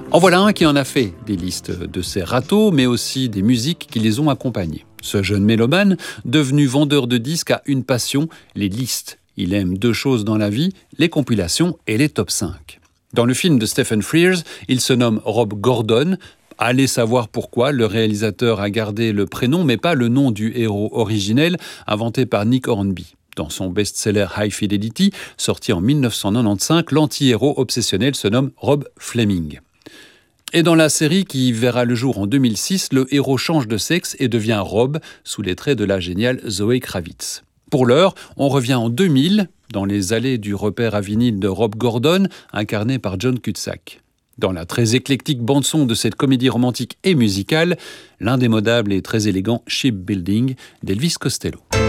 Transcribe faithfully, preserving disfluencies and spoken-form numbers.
En voilà un qui en a fait des listes de ses râteaux, mais aussi des musiques qui les ont accompagnés. Ce jeune mélomane, devenu vendeur de disques, a une passion, les listes. Il aime deux choses dans la vie, les compilations et les top cinq. Dans le film de Stephen Frears, il se nomme Rob Gordon. Allez savoir pourquoi, le réalisateur a gardé le prénom, mais pas le nom du héros originel, inventé par Nick Hornby. Dans son best-seller High Fidelity, sorti en dix-neuf cent quatre-vingt-quinze, l'anti-héros obsessionnel se nomme Rob Fleming. Et dans la série qui verra le jour en deux mille six, le héros change de sexe et devient Rob, sous les traits de la géniale Zoé Kravitz. Pour l'heure, on revient en deux mille, dans les allées du repère à vinyle de Rob Gordon, incarné par John Cusack. Dans la très éclectique bande-son de cette comédie romantique et musicale, l'indémodable et très élégant Shipbuilding d'Elvis Costello.